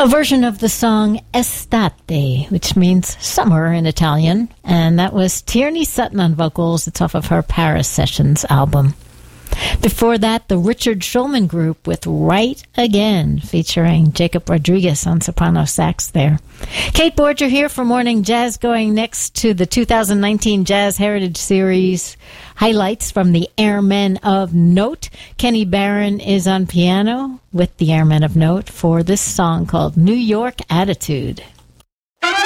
A version of the song Estate, which means summer in Italian, and that was Tierney Sutton on vocals. It's off of her Paris Sessions album. Before that, the Richard Shulman Group with Right Again, featuring Jacob Rodriguez on soprano sax there. Kate Borger here for Morning Jazz, going next to the 2019 Jazz Heritage Series highlights from the Airmen of Note. Kenny Barron is on piano with the Airmen of Note for this song called New York Attitude.